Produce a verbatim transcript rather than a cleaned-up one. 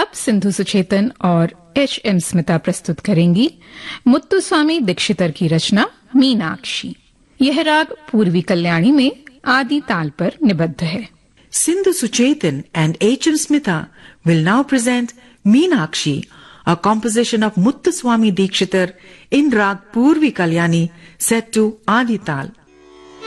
अब सिंधु सुचेतन और H M Smita प्रस्तुत करेंगी मुत्तुस्वामी दीक्षितर की रचना मीनाक्षी। यह राग पूर्वी कल्याणी में आदि ताल पर निबद्ध है। Sindhu Suchetan and H M Smita will now present Meenakshi, a composition of Muthuswami Dikshitar in Rag Purvi Kalyani set to Adi Tal.